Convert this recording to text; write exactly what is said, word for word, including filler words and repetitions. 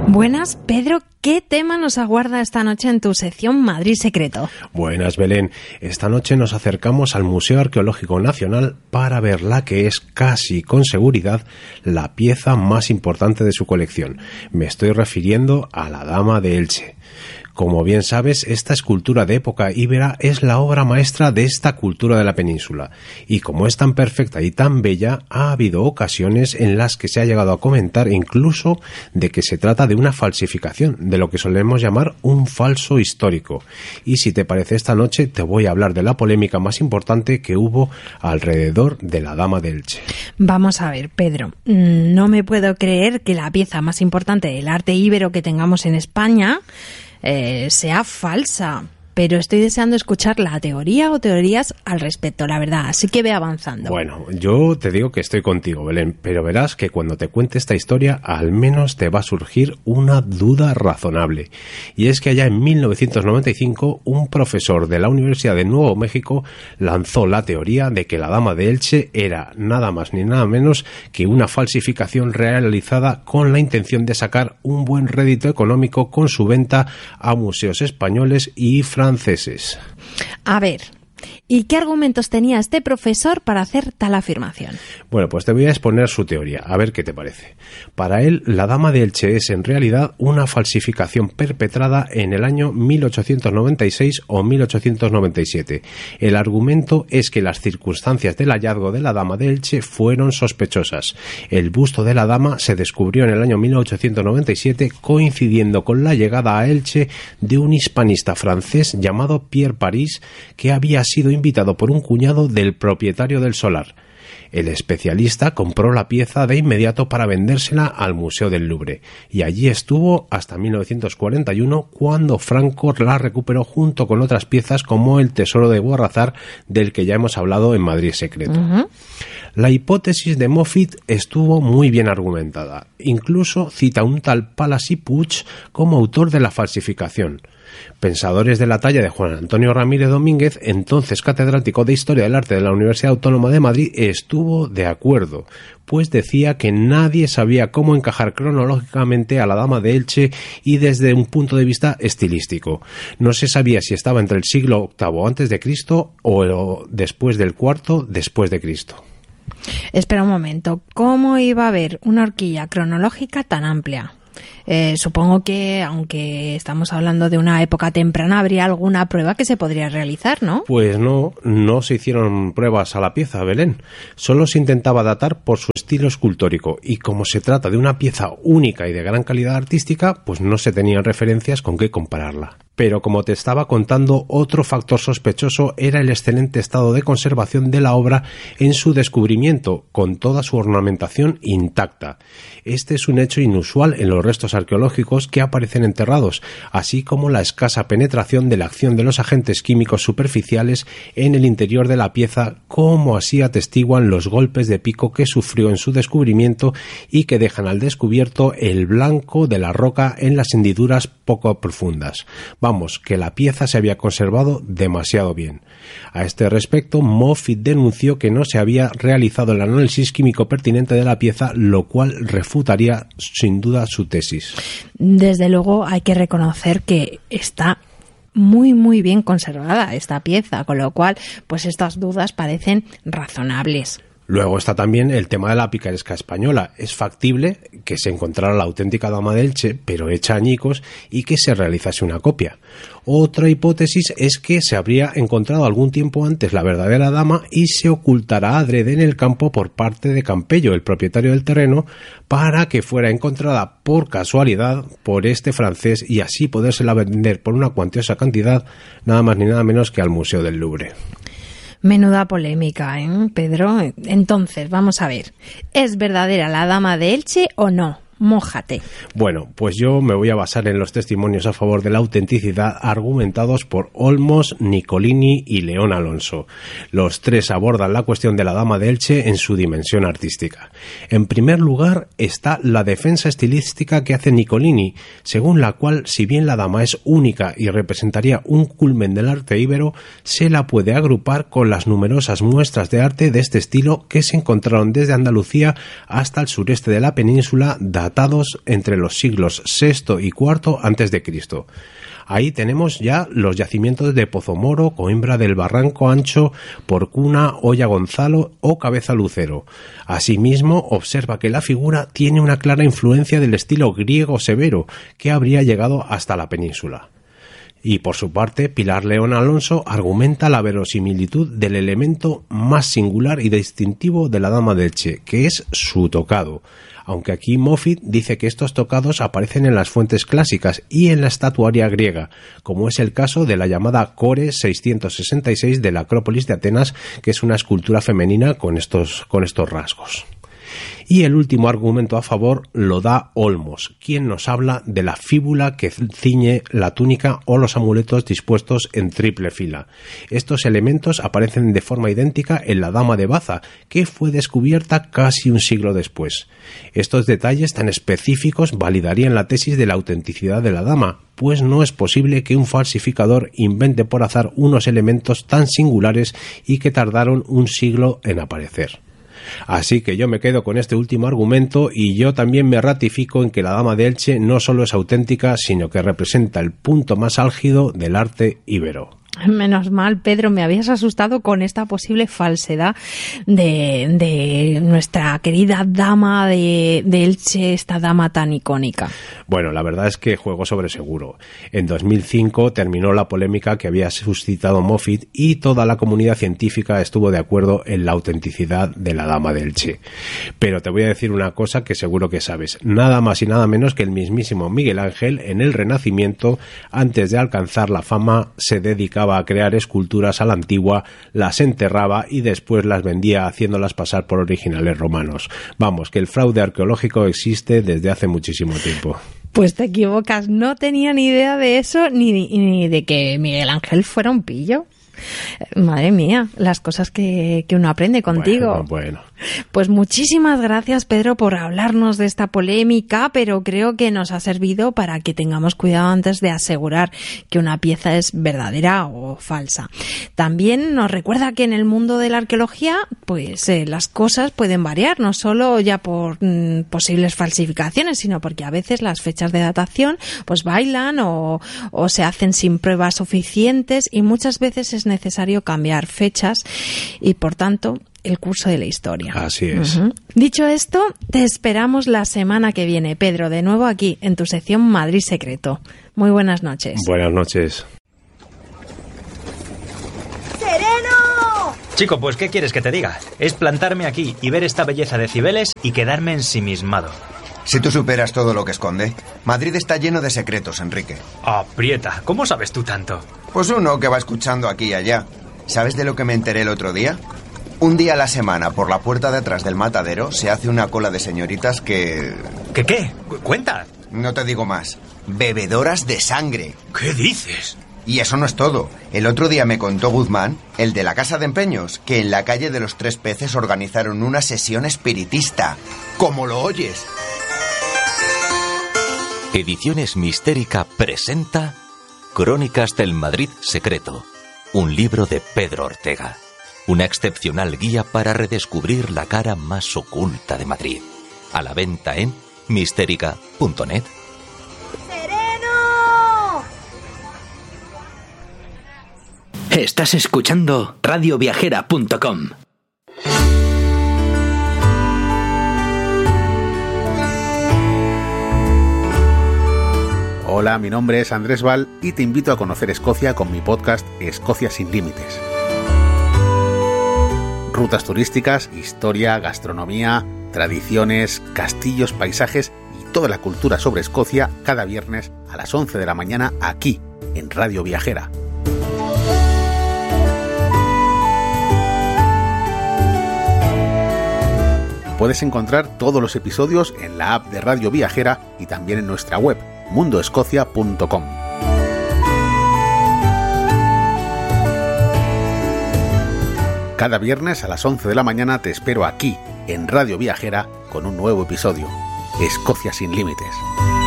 Buenas, Pedro, ¿qué tema nos aguarda esta noche en tu sección Madrid Secreto? Buenas, Belén. Esta noche nos acercamos al Museo Arqueológico Nacional para ver la que es casi con seguridad la pieza más importante de su colección. Me estoy refiriendo a la Dama de Elche. Como bien sabes, esta escultura de época íbera es la obra maestra de esta cultura de la península, y como es tan perfecta y tan bella, ha habido ocasiones en las que se ha llegado a comentar incluso de que se trata de una falsificación, de lo que solemos llamar un falso histórico. Y si te parece, esta noche te voy a hablar de la polémica más importante que hubo alrededor de la Dama de Elche. Vamos a ver, Pedro, no me puedo creer que la pieza más importante del arte íbero que tengamos en España Eh, sea falsa, pero estoy deseando escuchar la teoría o teorías al respecto, la verdad, así que ve avanzando. Bueno, yo te digo que estoy contigo, Belén, pero verás que cuando te cuente esta historia al menos te va a surgir una duda razonable, y es que allá en mil novecientos noventa y cinco un profesor de la Universidad de Nuevo México lanzó la teoría de que la Dama de Elche era nada más ni nada menos que una falsificación realizada con la intención de sacar un buen rédito económico con su venta a museos españoles y franceses. franceses. A ver, ¿y qué argumentos tenía este profesor para hacer tal afirmación? Bueno, pues te voy a exponer su teoría, a ver qué te parece. Para él, la Dama de Elche es en realidad una falsificación perpetrada en el año mil ochocientos noventa y seis o mil ochocientos noventa y siete. El argumento es que las circunstancias del hallazgo de la Dama de Elche fueron sospechosas. El busto de la dama se descubrió en el año mil ochocientos noventa y siete, coincidiendo con la llegada a Elche de un hispanista francés llamado Pierre Paris, que había sido invitado por un cuñado del propietario del solar. El especialista compró la pieza de inmediato para vendérsela al Museo del Louvre, y allí estuvo hasta mil novecientos cuarenta y uno, cuando Franco la recuperó junto con otras piezas como el Tesoro de Guarrazar, del que ya hemos hablado en Madrid Secreto. Uh-huh. La hipótesis de Moffitt estuvo muy bien argumentada. Incluso cita a un tal Palasi Puig como autor de la falsificación. Pensadores de la talla de Juan Antonio Ramírez Domínguez, entonces catedrático de Historia del Arte de la Universidad Autónoma de Madrid, estuvo de acuerdo, pues decía que nadie sabía cómo encajar cronológicamente a la Dama de Elche y desde un punto de vista estilístico. No se sabía si estaba entre el siglo octavo antes de Cristo o después del cuarto después de Cristo. Espera un momento, ¿cómo iba a haber una horquilla cronológica tan amplia? Eh, supongo que, aunque estamos hablando de una época temprana, habría alguna prueba que se podría realizar, ¿no? Pues no, no se hicieron pruebas a la pieza, Belén. Solo se intentaba datar por su estilo escultórico, y como se trata de una pieza única y de gran calidad artística, pues no se tenían referencias con qué compararla. Pero como te estaba contando, otro factor sospechoso era el excelente estado de conservación de la obra en su descubrimiento, con toda su ornamentación intacta. Este es un hecho inusual en los restos arqueológicos que aparecen enterrados, así como la escasa penetración de la acción de los agentes químicos superficiales en el interior de la pieza, como así atestiguan los golpes de pico que sufrió en su descubrimiento y que dejan al descubierto el blanco de la roca en las hendiduras poco profundas. Vamos, que la pieza se había conservado demasiado bien. A este respecto, Moffitt denunció que no se había realizado el análisis químico pertinente de la pieza, lo cual refutaría sin duda su tesis. Desde luego hay que reconocer que está muy muy bien conservada esta pieza, con lo cual pues estas dudas parecen razonables. Luego está también el tema de la picaresca española. Es factible que se encontrara la auténtica Dama de Elche, pero hecha añicos, y que se realizase una copia. Otra hipótesis es que se habría encontrado algún tiempo antes la verdadera dama y se ocultará adrede en el campo por parte de Campello, el propietario del terreno, para que fuera encontrada por casualidad por este francés y así podérsela vender por una cuantiosa cantidad, nada más ni nada menos que al Museo del Louvre. Menuda polémica, ¿eh, Pedro? Entonces, vamos a ver, ¿es verdadera la Dama de Elche o no? Mójate. Bueno, pues yo me voy a basar en los testimonios a favor de la autenticidad argumentados por Olmos, Nicolini y León Alonso. Los tres abordan la cuestión de la Dama de Elche en su dimensión artística. En primer lugar está la defensa estilística que hace Nicolini, según la cual, si bien la dama es única y representaría un culmen del arte íbero, se la puede agrupar con las numerosas muestras de arte de este estilo que se encontraron desde Andalucía hasta el sureste de la península, datados entre los siglos sexto y cuarto antes de Cristo. Ahí tenemos ya los yacimientos de Pozomoro, Coimbra del Barranco Ancho, Porcuna, Olla Gonzalo o Cabeza Lucero. Asimismo, observa que la figura tiene una clara influencia del estilo griego severo que habría llegado hasta la península. Y por su parte, Pilar León Alonso argumenta la verosimilitud del elemento más singular y distintivo de la Dama de Elche, que es su tocado. Aunque aquí Moffitt dice que estos tocados aparecen en las fuentes clásicas y en la estatuaria griega, como es el caso de la llamada Core seiscientos sesenta y seis de la Acrópolis de Atenas, que es una escultura femenina con estos, con estos rasgos. Y el último argumento a favor lo da Olmos, quien nos habla de la fíbula que ciñe la túnica o los amuletos dispuestos en triple fila. Estos elementos aparecen de forma idéntica en la Dama de Baza, que fue descubierta casi un siglo después. Estos detalles tan específicos validarían la tesis de la autenticidad de la dama, pues no es posible que un falsificador invente por azar unos elementos tan singulares y que tardaron un siglo en aparecer. Así que yo me quedo con este último argumento y yo también me ratifico en que la Dama de Elche no solo es auténtica, sino que representa el punto más álgido del arte íbero. Menos mal, Pedro, me habías asustado con esta posible falsedad de, de nuestra querida dama de, de Elche, esta dama tan icónica. Bueno, la verdad es que juego sobre seguro. En dos mil cinco terminó la polémica que había suscitado Moffitt y toda la comunidad científica estuvo de acuerdo en la autenticidad de la Dama de Elche. Pero te voy a decir una cosa que seguro que sabes. Nada más y nada menos que el mismísimo Miguel Ángel, en el Renacimiento, antes de alcanzar la fama, se dedicaba a crear esculturas a la antigua, las enterraba y después las vendía haciéndolas pasar por originales romanos. Vamos, que el fraude arqueológico existe desde hace muchísimo tiempo. Pues te equivocas, no tenía ni idea de eso ni, ni de que Miguel Ángel fuera un pillo. Madre mía, las cosas que, que uno aprende contigo. Bueno, bueno. Pues muchísimas gracias, Pedro, por hablarnos de esta polémica, pero creo que nos ha servido para que tengamos cuidado antes de asegurar que una pieza es verdadera o falsa. También nos recuerda que en el mundo de la arqueología, pues eh, las cosas pueden variar, no solo ya por mm, posibles falsificaciones, sino porque a veces las fechas de datación pues bailan o, o se hacen sin pruebas suficientes y muchas veces es necesario cambiar fechas y, por tanto, el curso de la historia. Así es. Uh-huh. Dicho esto, te esperamos la semana que viene, Pedro, de nuevo aquí en tu sección Madrid Secreto. Muy buenas noches. Buenas noches. ¡Sereno! Chico, pues ¿qué quieres que te diga? Es plantarme aquí y ver esta belleza de Cibeles y quedarme ensimismado. Si tú superas todo lo que esconde, Madrid está lleno de secretos, Enrique. Aprieta, ¿cómo sabes tú tanto? Pues uno que va escuchando aquí y allá. ¿Sabes de lo que me enteré el otro día? Un día a la semana, por la puerta de atrás del matadero, se hace una cola de señoritas que... ¿Qué qué? Cuenta. No te digo más. Bebedoras de sangre. ¿Qué dices? Y eso no es todo. El otro día me contó Guzmán, el de la Casa de Empeños, que en la calle de los Tres Peces organizaron una sesión espiritista. ¡Como lo oyes! Ediciones Mistérica presenta Crónicas del Madrid Secreto, un libro de Pedro Ortega, una excepcional guía para redescubrir la cara más oculta de Madrid. A la venta en mistérica punto net. ¡Sereno! Estás escuchando radio viajera punto com. Hola, mi nombre es Andrés Val y te invito a conocer Escocia con mi podcast Escocia sin límites. Rutas turísticas, historia, gastronomía, tradiciones, castillos, paisajes y toda la cultura sobre Escocia cada viernes a las once de la mañana aquí, en Radio Viajera. Puedes encontrar todos los episodios en la app de Radio Viajera y también en nuestra web, mundo escocia punto com. Cada viernes a las once de la mañana te espero aquí, en Radio Viajera, con un nuevo episodio. Escocia sin límites.